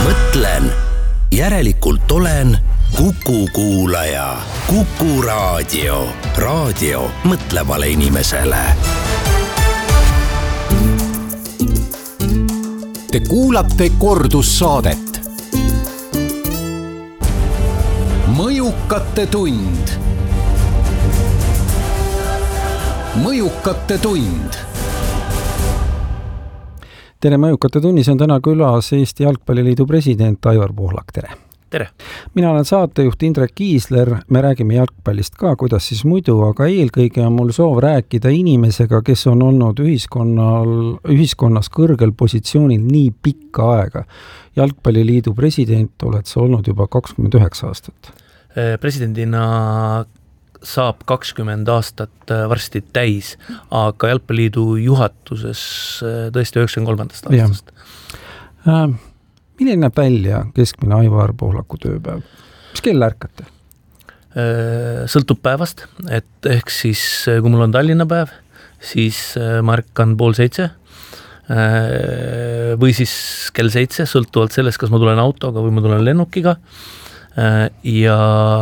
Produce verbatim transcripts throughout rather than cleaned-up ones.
mõtlen, järelikult olen Kuku kuulaja. Kuku raadio. Raadio mõtlevale inimesele. Te kuulate kordussaadet. Mõjukate tund. Mõjukate tund. Tere, Mõjukate tunnis on täna külas Eesti Jalgpalliliidu president Aivar Pohlak, tere! Tere! Mina olen saatejuht Indrek Kiisler, me räägime jalgpallist ka, kuidas siis muidu, aga eelkõige on mul soov rääkida inimesega, kes on olnud ühiskonnal, ühiskonnas kõrgel positsioonil nii pikka aega. Jalgpalliliidu president oled sa olnud juba kakskümmend üheksa aastat. Presidendina saab kakskümmend aastat varsti täis, aga Jalgpalliliidu juhatuses tõesti üheksakümne kolmandast aastast. Äh, milline näeb välja keskmine Aivar Pohlaku tööpäev? Mis kell ärkate? Sõltub päevast, et ehk siis kui mul on Tallinna päev, siis ma ärkan pool seitse või siis kell seitse, sõltuvalt sellest, kas ma tulen autoga või ma tulen lennukiga. Ja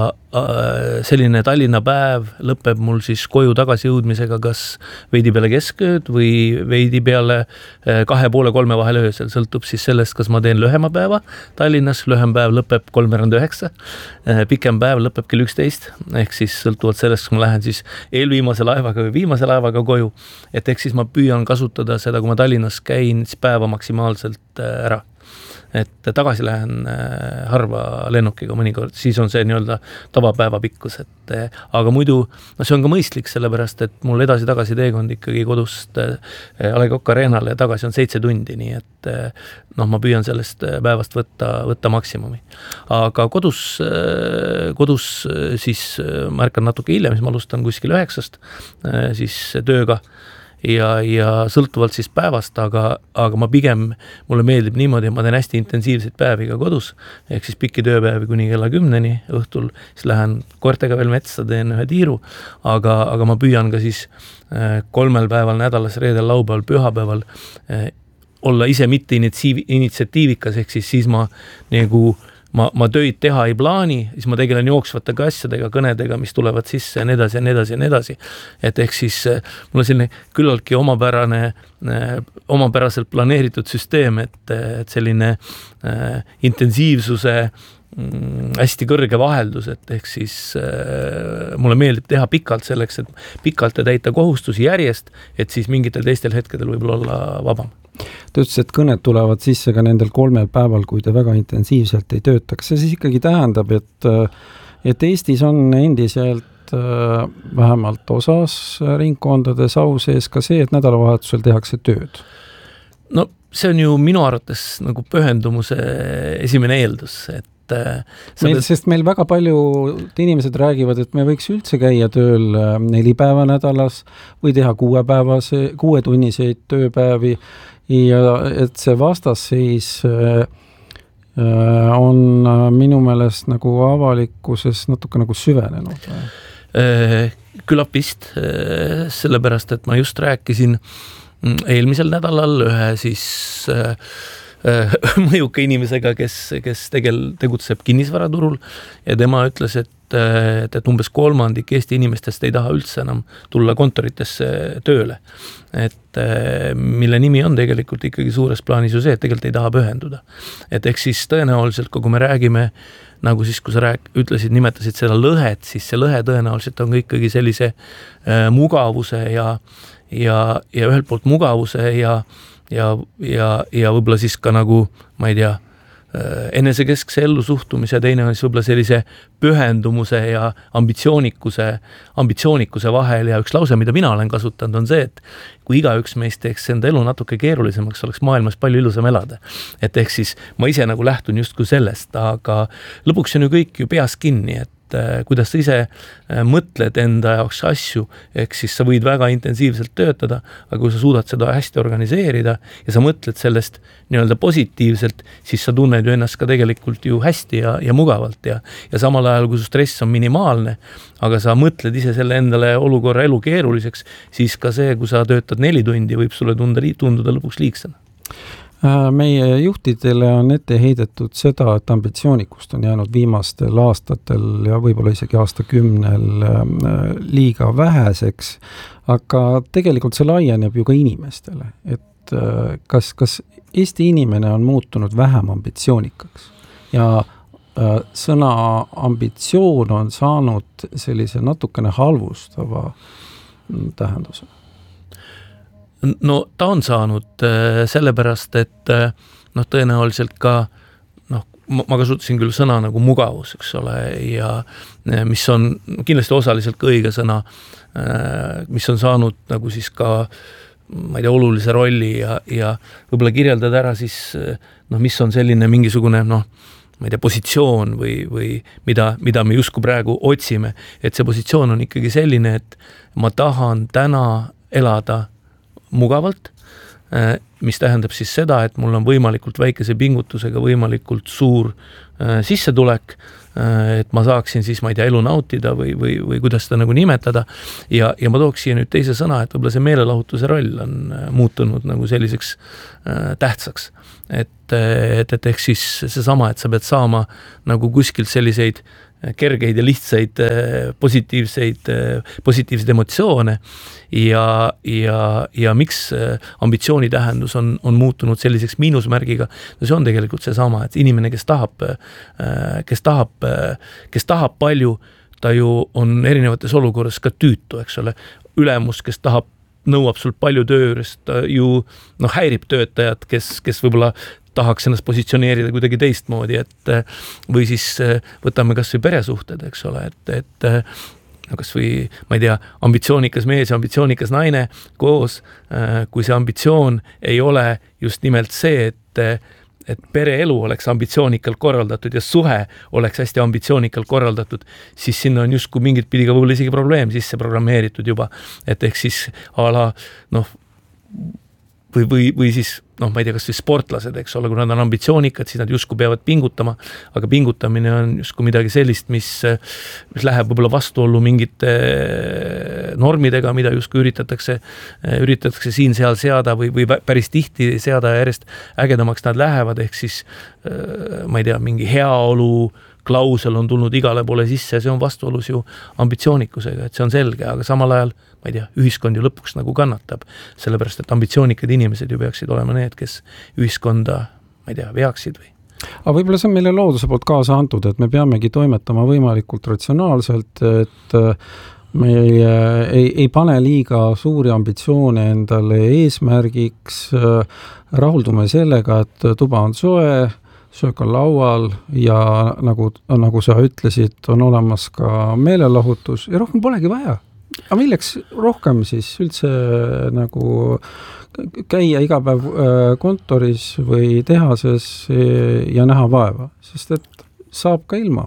selline Tallinna päev lõpeb mul siis koju tagasi jõudmisega kas veidi peale keskööd või veidi peale kahe poole kolme vahel öösel. Sõltub siis sellest, kas ma teen lühema päeva Tallinnas, lühem päev lõpeb kolmveerand üheksa, pikem päev lõpeb kell üksteist, ehk siis sõltuvalt sellest, kui ma lähen siis eelviimase laevaga või viimase laevaga koju, et ehk siis ma püüan kasutada seda, kui ma Tallinnas käin, siis päeva maksimaalselt ära. Et tagasi lähen harva lennukiga mõnikord, siis on see nii-öelda tavapäeva pikkus, et aga muidu, no see on ka mõistlik, sellepärast, et mul edasi-tagasi teekond ikkagi kodust A Le Coq Arenale tagasi on seitse tundi, nii et noh, ma püüan sellest päevast võtta, võtta maksimumi. Aga kodus, kodus siis ma ärkan natuke hiljem, siis ma alustan kuskil üheksast siis tööga, ja, ja sõltuvalt siis päevast, aga, aga ma pigem, mulle meeldib niimoodi, et ma teen hästi intensiivseid päevi ka kodus, ehk siis pikki tööpäevi kuni kella kümneni õhtul, siis lähen koertega veel metsa, teen ühe tiiru, aga, aga ma püüan ka siis kolmel päeval nädalas, reedel, laupäeval, pühapäeval olla ise mitte initsiatiivikas, ehk siis siis ma nagu Ma, ma tööid teha ei plaani, siis ma tegelen jooksvate asjadega, kõnedega, mis tulevad sisse ja nii edasi ja nii edasi ja nii edasi. Et ehk siis mul on selline küllaltki omapärane, omapäraselt planeeritud süsteem, et, et selline äh, intensiivsuse mm, hästi kõrge vaheldus, et ehk siis äh, mulle meeldib teha pikalt selleks, et pikalt ja täita kohustusi järjest, et siis mingitel teistel hetkedel võib olla vabam. Te ütles, et kõned tulevad sisse ka nendel kolmel päeval, kui te väga intensiivselt ei töötaks. See siis ikkagi tähendab, et, et Eestis on endiselt vähemalt osas ringkondades au sees ka see, et nädalavahetusel tehakse tööd. No see on ju minu arvates nagu pühendumuse esimene eeldus, et Meil, sest meil väga palju inimesed räägivad, et me võiks üldse käia tööl neli päeva nädalas või teha kuuepäevase, kuuetunniseid tööpäevi ja et see vastasseis on minu meelest nagu avalikkuses natuke nagu süvenenud. Küllap vist, sellepärast, et ma just rääkisin eelmisel nädalal ühe siis mõjuka inimesega, kes, kes tegel, tegutseb kinnisvaraturul ja tema ütles, et, et, et umbes kolmandik Eesti inimestest ei taha üldse enam tulla kontoritesse tööle. Et mille nimi on tegelikult ikkagi suures plaanis ju see, et tegelikult ei taha pühenduda. Et ehk siis tõenäoliselt, kui me räägime, nagu siis, kui sa rääk, ütlesid, nimetasid seda lõhet, siis see lõhe tõenäoliselt on ikkagi sellise äh, mugavuse ja, ja, ja ühelt poolt mugavuse ja ja, ja, ja võib-olla siis ka nagu, ma ei tea, enesekeskse ellusuhtumise, teine on siis võib-olla sellise pühendumuse ja ambitsioonikuse, ambitsioonikuse vahel ja üks lause, mida mina olen kasutanud, on see, et kui igaüks meist teeks enda elu natuke keerulisemaks, oleks maailmas palju ilusam elada. Et ehk siis ma ise nagu lähtun justkui sellest, aga lõpuks on ju kõik ju peas kinni, et kuidas sa ise mõtled enda jaoks asju, ehk siis sa võid väga intensiivselt töötada, aga kui sa suudad seda hästi organiseerida ja sa mõtled sellest nii-öelda positiivselt, siis sa tunned ju ennast ka tegelikult ju hästi ja, ja mugavalt ja, ja samal ajal, kui su stress on minimaalne, aga sa mõtled ise selle endale olukorra elu keeruliseks, siis ka see, kui sa töötad neli tundi, võib sulle tunda, tunduda lõpuks liigsena. Meie juhtidele on ette heidetud seda, et ambitsioonikust on jäänud viimastel aastatel ja võib-olla isegi aastakümnel liiga väheseks, aga tegelikult see laieneb ju ka inimestele, et kas, kas Eesti inimene on muutunud vähem ambitsioonikaks ja sõna ambitsioon on saanud sellise natukene halvustava tähenduse? No ta on saanud sellepärast, et noh, tõenäoliselt ka noh, ma kasutasin küll sõna nagu mugavus, eks ole, ja mis on kindlasti osaliselt ka õige sõna, mis on saanud nagu siis ka ma ei tea, olulise rolli ja, ja võib-olla kirjeldada ära siis noh, mis on selline mingisugune noh, ma ei tea, positsioon või, või mida, mida me justkui praegu otsime, et see positsioon on ikkagi selline, et ma tahan täna elada mugavalt, mis tähendab siis seda, et mul on võimalikult väikese pingutusega võimalikult suur sissetulek, et ma saaksin siis, ma ei tea, elu nautida või, või, või kuidas seda nagu nimetada ja, ja ma tooks siia nüüd teise sõna, et võib-olla see meelelahutuse roll on muutunud nagu selliseks tähtsaks, et, et, et ehk siis seesama, et sa pead saama nagu kuskilt selliseid kergeid ja lihtsaid positiivseid, positiivseid emotsioone ja, ja, ja miks ambitsiooni tähendus on, on muutunud selliseks miinusmärgiga, no see on tegelikult seesama, et inimene, kes tahab, kes tahab, kes tahab palju, ta ju on erinevates olukorras ka tüütu, eks ole, ülemus, kes tahab, nõuab sul palju tööürist, ta ju noh, häirib töötajad, kes, kes võib-olla tahaks ennast positsioneerida kuidagi teistmoodi, et või siis võtame kas või peresuhted, eks ole, et, et kas või, ma ei tea, ambitsioonikas mees ja ambitsioonikas naine koos, kui see ambitsioon ei ole just nimelt see, et, et pereelu oleks ambitsioonikalt korraldatud ja suhe oleks hästi ambitsioonikalt korraldatud, siis sinna on justkui mingit pidi ka võib-olla isegi probleem sisse programmeeritud juba, et ehk siis a la, noh, või, või, või siis, noh, ma ei tea, kas või sportlased, eks ole, kui nad on ambitsioonikad, siis nad justkui peavad pingutama, aga pingutamine on justkui midagi sellist, mis, mis läheb võib-olla vastuollu mingite normidega, mida justkui üritatakse, üritatakse siin-seal seada või, või päris tihti seada ja järjest ägedamaks nad lähevad, ehk siis, ma ei tea, mingi heaolu klausel on tulnud igale poole sisse ja see on vastuolus ju ambitsioonikusega, et see on selge, aga samal ajal, ma ei tea, ühiskond ju lõpuks nagu kannatab, sellepärast, et ambitsioonikad inimesed ju peaksid olema need, kes ühiskonda, ma ei tea, veaksid või. Aga võib-olla see on meile looduse poolt kaasa antud, et me peamegi toimetama võimalikult ratsionaalselt, et me ei, ei, ei pane liiga suuri ambitsioone endale eesmärgiks, rahuldume sellega, et tuba on soe, söök on laual ja nagu, nagu sa ütlesid, on olemas ka meelelahutus ja rohkem polegi vaja. Aga milleks rohkem siis üldse nagu käia iga päev kontoris või tehases ja näha vaeva, sest et saab ka ilma.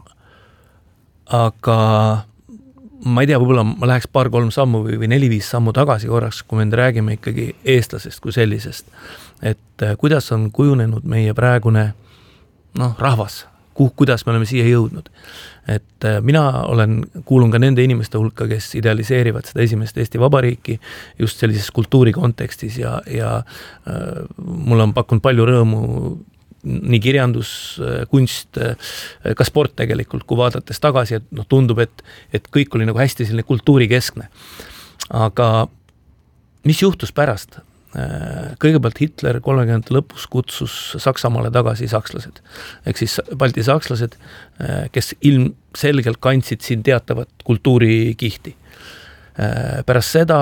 Aga ma ei tea, võib-olla ma läheks paar-kolm sammu või, või neli-viis sammu tagasi korraks, kui me räägime ikkagi eestlasest kui sellisest, et kuidas on kujunenud meie praegune noh, rahvas, kuh, kuidas me oleme siia jõudnud. Et mina olen, kuulun ka nende inimeste hulka, kes idealiseerivad seda esimest Eesti Vabariiki just sellises kultuuri kontekstis ja, ja äh, mul on pakkunud palju rõõmu nii kirjandus, kunst, ka sport tegelikult, kui vaadates tagasi, et noh, tundub, et, et kõik oli nagu hästi selline kultuurikeskne. Aga mis juhtus pärast? Kõigepealt Hitler kolmekümnendate lõpus kutsus Saksamaale tagasi sakslased. Ehk siis Balti sakslased, kes ilmselgelt kandsid siin teatavat kultuurikihti. Pärast seda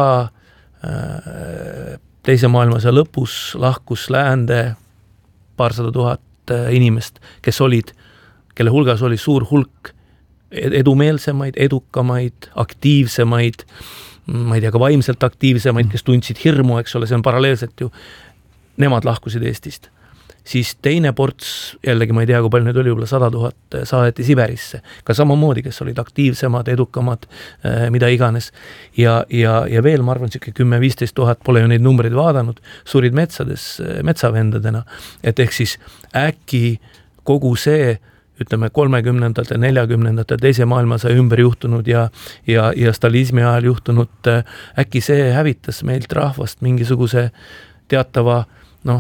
teise maailmasõja lõpus lahkus läände paarsada tuhat inimest, kes olid, kelle hulgas oli suur hulk edumeelsemaid, edukamaid, aktiivsemaid, ma ei tea, ka vaimselt aktiivsemaid, kes tundsid hirmu, eks ole, see on paralleelselt ju, nemad lahkusid Eestist. Siis teine ports, jällegi ma ei tea, kui palju need oli, juba sada tuhat saadeti Siberisse, ka samamoodi, kes olid aktiivsemad, edukamad, mida iganes. Ja, ja, ja veel, ma arvan, siuke kümme viisteist tuhat, pole ju neid numbreid vaadanud, suurid metsades, metsavendadena, et ehk siis äkki kogu see ütleme kolmekümnendate, neljakümnendate teise maailmasõja ümber juhtunud ja, ja, ja stalinismi ajal juhtunud, äkki see hävitas meilt rahvast mingisuguse teatava, noh,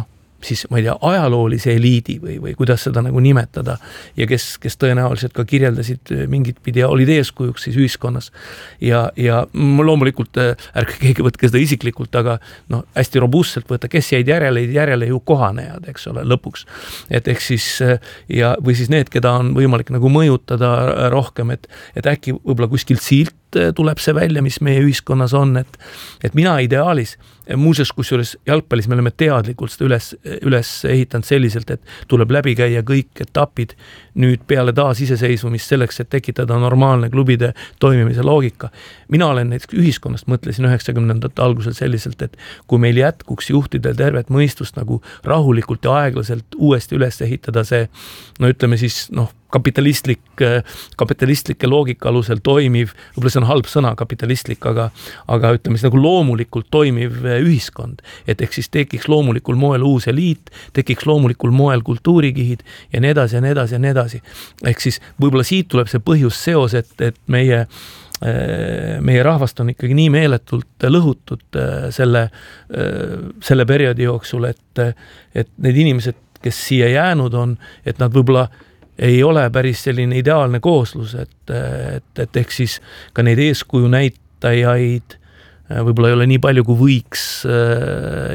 siis ma ei tea, ajaloolise eliidi või, või kuidas seda nagu nimetada ja kes, kes tõenäoliselt ka kirjeldasid mingit pidi ja olid eeskujuks siis ühiskonnas. Ja, ja loomulikult ärge keegi võtke seda isiklikult, aga no, hästi robustselt võtta, kes jäid järele, järele ju kohanejad, eks ole, lõpuks. Et ehk siis, ja, või siis need, keda on võimalik nagu mõjutada rohkem, et, et äkki võib-olla kuskilt silt tuleb see välja, mis meie ühiskonnas on, et, et mina ideaalis, muuseas kusjuures jalgpallis me oleme teadlikult seda üles, üles ehitanud selliselt, et tuleb läbi käia kõik etapid nüüd peale taas iseseisvumist selleks, et tekitada normaalne klubide toimimise loogika. Mina olen näiteks ühiskonnast, mõtlesin üheksakümnendate algusel selliselt, et kui meil jätkuks juhtidel tervet mõistust nagu rahulikult ja aeglaselt uuesti üles ehitada see, no ütleme siis, noh, kapitalistlik, kapitalistlikke loogika alusel toimiv, võib-olla see on halb sõna kapitalistlik, aga, aga ütleme siis nagu loomulikult toimiv ühiskond, et ehk siis tekiks loomulikul moel uus eliit, tekiks loomulikul moel kultuurikihid ja nii edasi ja nii edasi ja nii edasi. Ehk siis võib-olla siit tuleb see põhjus seos, et, et meie meie rahvast on ikkagi nii meeletult lõhutud selle, selle perioodi jooksul, et, et need inimesed, kes siia jäänud on, et nad võib-olla ei ole päris selline ideaalne kooslus, et, et, et ehk siis ka neid eeskuju näitajaid võib-olla ei ole nii palju, kui võiks